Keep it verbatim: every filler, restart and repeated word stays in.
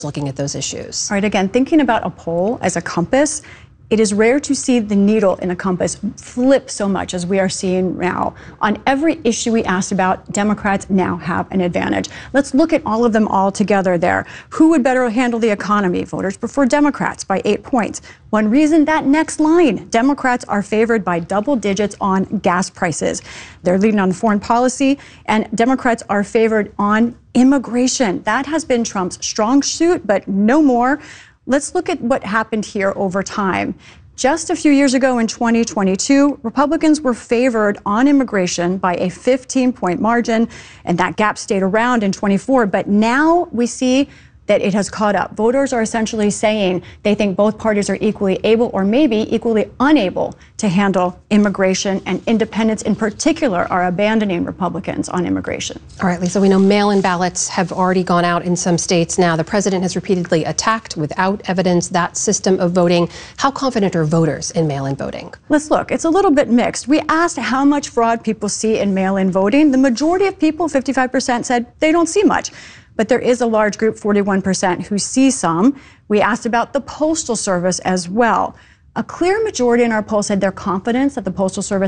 looking at those issues. All right, again, thinking about a poll as a compass, it is rare to see the needle in a compass flip so much as we are seeing now. On every issue we asked about, Democrats now have an advantage. Let's look at all of them all together there. Who would better handle the economy? Voters prefer Democrats by eight points. One reason, that next line. Democrats are favored by double digits on gas prices. They're leading on foreign policy, and Democrats are favored on immigration. That has been Trump's strong suit, but no more. Let's look at what happened here over time. Just a few years ago in twenty twenty-two, Republicans were favored on immigration by a fifteen point margin, and that gap stayed around in twenty-four. But now we see that it has caught up. Voters are essentially saying they think both parties are equally able or maybe equally unable to handle immigration, and independents in particular are abandoning Republicans on immigration. All right, Lisa, we know mail-in ballots have already gone out in some states now. The president has repeatedly attacked without evidence that system of voting. How confident are voters in mail-in voting? Let's look. It's a little bit mixed. We asked how much fraud people see in mail-in voting. The majority of people, fifty-five percent, said they don't see much. But there is a large group, forty-one percent, who see some. We asked about the Postal Service as well. A clear majority in our poll said they're confident that the Postal Service